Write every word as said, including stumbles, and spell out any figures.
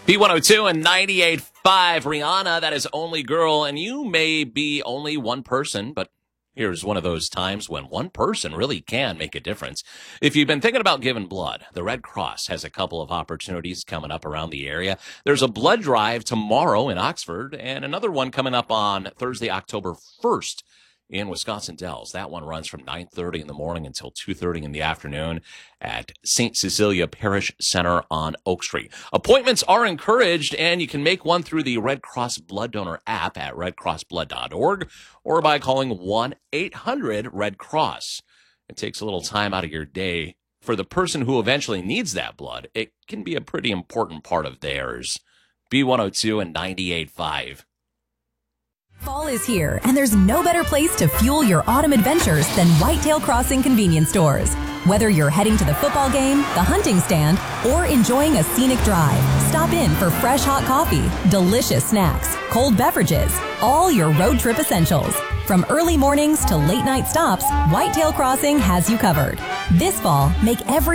B one oh two and ninety-eight point five, Rihanna, that is Only Girl, and you may be only one person, but here's one of those times when one person really can make a difference. If you've been thinking about giving blood, the Red Cross has a couple of opportunities coming up around the area. There's a blood drive tomorrow in Oxford, and another one coming up on Thursday, October first. In Wisconsin Dells. That one runs from nine thirty in the morning until two thirty in the afternoon at Saint Cecilia Parish Center on Oak Street. Appointments are encouraged, and you can make one through the Red Cross Blood Donor app at red cross blood dot org or by calling one eight hundred red cross. It takes a little time out of your day. For the person who eventually needs that blood, it can be a pretty important part of theirs. B one oh two and ninety-eight point five. Fall is here, and there's no better place to fuel your autumn adventures than Whitetail Crossing convenience stores. Whether you're heading to the football game, the hunting stand, or enjoying a scenic drive, stop in for fresh hot coffee, delicious snacks, cold beverages, all your road trip essentials. From early mornings to late night stops, Whitetail Crossing has you covered. This fall, make every